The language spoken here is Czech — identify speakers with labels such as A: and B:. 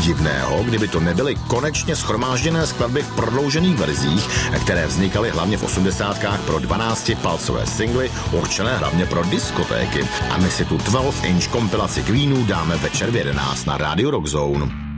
A: divného, kdyby to nebyly konečně shromážděné skladby v prodloužených verzích, které vznikaly hlavně v 80kách pro 12-palcové singly, určené hlavně pro diskotéky. A my si tu 12-inch kompilaci Queenů dáme večer v 11 na Radio Rock Zone.